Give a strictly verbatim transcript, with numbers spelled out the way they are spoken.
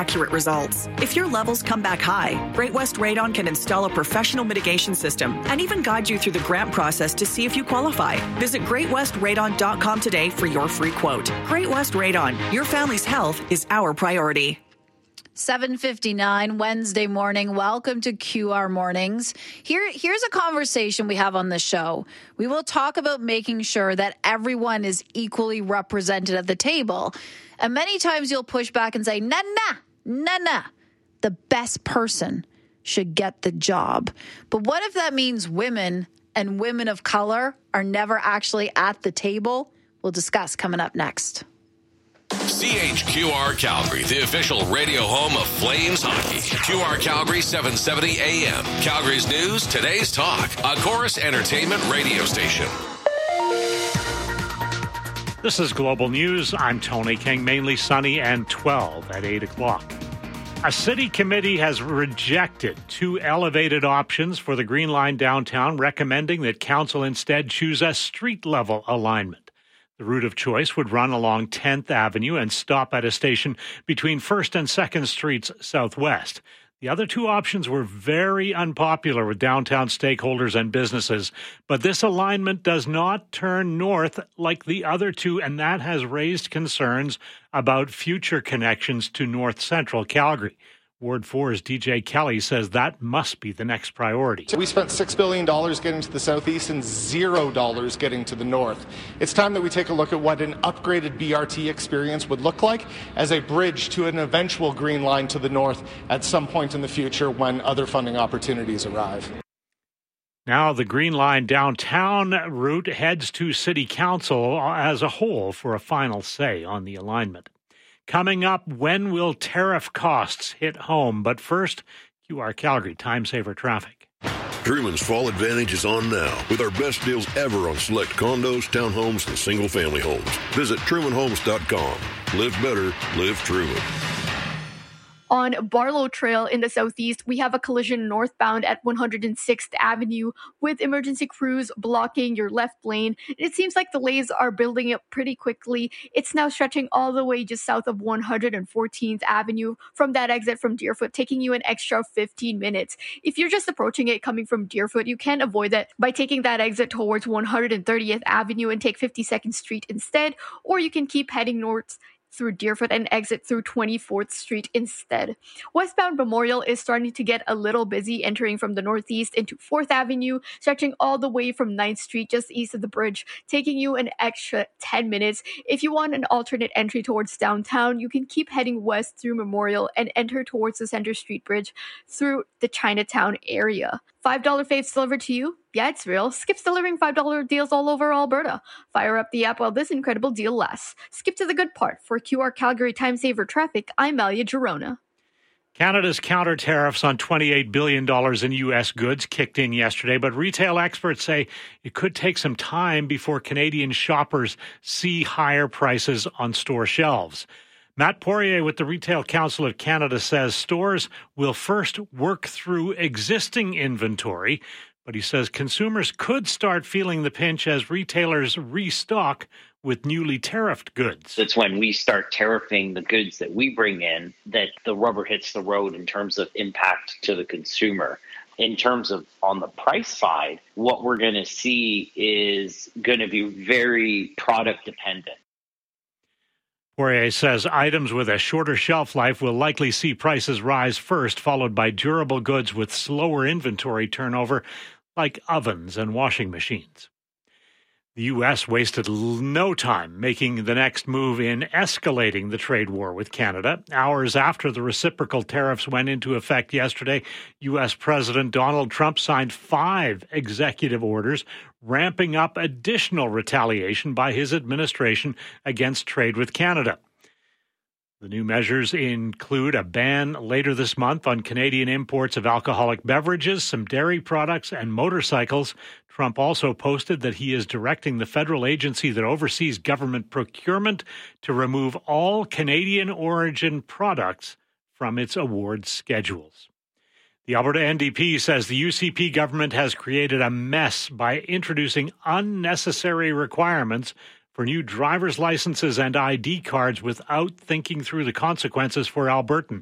accurate results. If your levels come back high, Great West Radon can install a professional mitigation system and even guide you through the grant process to see if you qualify. Visit great west radon dot com today for your free quote. Great West Radon, your family's health is our priority. seven fifty-nine Wednesday morning. Welcome to Q R Mornings. Here, here's a conversation we have on the show. We will talk about making sure that everyone is equally represented at the table. And many times you'll push back and say, nah, nah, nah, nah. The best person should get the job. But what if that means women and women of color are never actually at the table? We'll discuss coming up next. C H Q R Calgary, the official radio home of Flames hockey. Q R Calgary, seven seventy A M. Calgary's news, today's talk. A Chorus Entertainment radio station. This is Global News. I'm Tony King. Mainly sunny and twelve at eight o'clock. A city committee has rejected two elevated options for the Green Line downtown, recommending that council instead choose a street-level alignment. The route of choice would run along tenth Avenue and stop at a station between first and second Streets southwest. The other two options were very unpopular with downtown stakeholders and businesses, but this alignment does not turn north like the other two, and that has raised concerns about future connections to north central Calgary. Ward four's D J Kelly says that must be the next priority. We spent six billion dollars getting to the southeast and zero dollars getting to the north. It's time that we take a look at what an upgraded B R T experience would look like as a bridge to an eventual green line to the north at some point in the future when other funding opportunities arrive. Now the Green Line downtown route heads to City Council as a whole for a final say on the alignment. Coming up, when will tariff costs hit home? But first, Q R Calgary Time Saver Traffic. Truman's Fall Advantage is on now with our best deals ever on select condos, townhomes, and single-family homes. Visit Truman Homes dot com. Live better, live Truman. On Barlow Trail in the southeast, we have a collision northbound at one hundred sixth Avenue with emergency crews blocking your left lane. It seems like delays are building up pretty quickly. It's now stretching all the way just south of one hundred fourteenth Avenue from that exit from Deerfoot, taking you an extra fifteen minutes. If you're just approaching it coming from Deerfoot, you can avoid that by taking that exit towards one hundred thirtieth Avenue and take fifty-second Street instead, or you can keep heading north through Deerfoot and exit through twenty-fourth Street instead. Westbound Memorial is starting to get a little busy, entering from the northeast into fourth Avenue, stretching all the way from ninth Street just east of the bridge, taking you an extra ten minutes. If you want an alternate entry towards downtown, you can keep heading west through Memorial and enter towards the Center Street Bridge through the Chinatown area. five dollar faves delivered to you? Yeah, it's real. Skip's delivering five dollar deals all over Alberta. Fire up the app while this incredible deal lasts. Skip to the good part. For Q R Calgary Time Saver Traffic, I'm Malia Girona. Canada's counter tariffs on twenty-eight billion dollars in U S goods kicked in yesterday, but retail experts say it could take some time before Canadian shoppers see higher prices on store shelves. Matt Poirier with the Retail Council of Canada says stores will first work through existing inventory, but he says consumers could start feeling the pinch as retailers restock with newly tariffed goods. It's when we start tariffing the goods that we bring in that the rubber hits the road in terms of impact to the consumer. In terms of on the price side, what we're going to see is going to be very product dependent. Poirier says items with a shorter shelf life will likely see prices rise first, followed by durable goods with slower inventory turnover, like ovens and washing machines. The U S wasted no time making the next move in escalating the trade war with Canada. Hours after the reciprocal tariffs went into effect yesterday, U S President Donald Trump signed five executive orders ramping up additional retaliation by his administration against trade with Canada. The new measures include a ban later this month on Canadian imports of alcoholic beverages, some dairy products, and motorcycles. Trump also posted that he is directing the federal agency that oversees government procurement to remove all Canadian origin products from its award schedules. The Alberta N D P says the U C P government has created a mess by introducing unnecessary requirements for new driver's licenses and I D cards without thinking through the consequences for Albertans.